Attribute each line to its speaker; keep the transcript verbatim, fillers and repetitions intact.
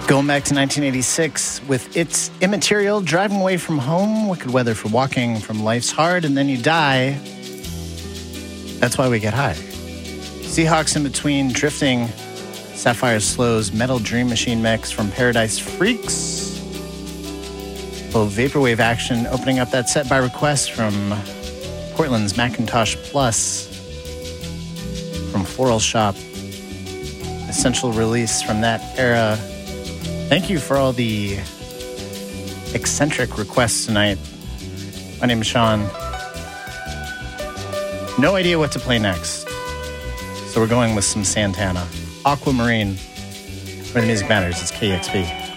Speaker 1: Going back to nineteen eighty-six with It's Immaterial, driving away from home, wicked weather for walking from life's hard, and then you die. That's why we get high. Seahawks in Between, Drifting, Sapphire Slow's Metal Dream Machine mix from Paradise Freaks. A little vaporwave action opening up that set by request from Portland's Macintosh Plus from Floral Shop. Essential release from that era. Thank you for all the eccentric requests tonight. My name is Sean. No idea what to play next. So we're going with some Santana. Aquamarine, where the music matters. It's K X P.